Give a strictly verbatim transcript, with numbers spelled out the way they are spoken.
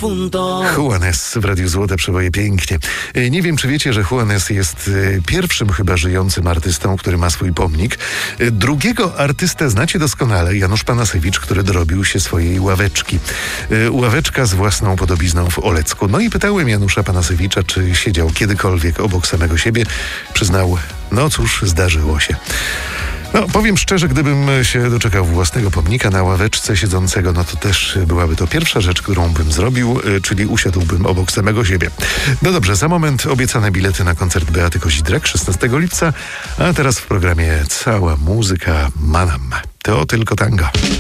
punto. Juanes w Radiu Złote Przeboje pięknie. Nie wiem, czy wiecie, że Juanes jest pierwszym chyba żyjącym artystą, który ma swój pomnik. Drugiego artystę znacie doskonale, Janusz Panasewicz, który dorobił się swojej ławeczki. Ławeczka z własną podobizną w Olecku. No i pytałem Janusza Panasewicza, czy siedział kiedykolwiek obok samego siebie. Przyznał, no cóż, zdarzyło się. No, powiem szczerze, gdybym się doczekał własnego pomnika na ławeczce siedzącego, no to też byłaby to pierwsza rzecz, którą bym zrobił, czyli usiadłbym obok samego siebie. No dobrze, za moment obiecane bilety na koncert Beaty Kozidrak szesnastego lipca, a teraz w programie cała muzyka Manam. To tylko tango.